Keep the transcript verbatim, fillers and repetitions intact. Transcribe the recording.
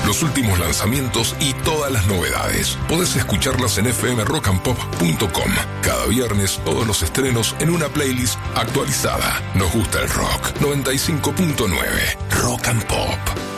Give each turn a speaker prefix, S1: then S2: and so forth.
S1: los últimos lanzamientos y todas las novedades. Podés escucharlas en f m rock and pop punto com. Cada viernes todos los estrenos en una playlist actualizada. Nos gusta el rock. noventa y cinco punto nueve Rock and Pop.